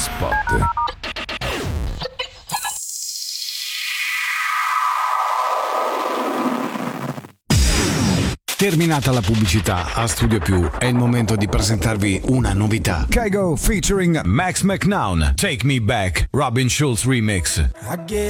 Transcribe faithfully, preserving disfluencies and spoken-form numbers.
Spot. Terminata la pubblicità, a Studio Più è il momento di presentarvi una novità. Kygo featuring Max McNown, Take Me Back, Robin Schulz remix.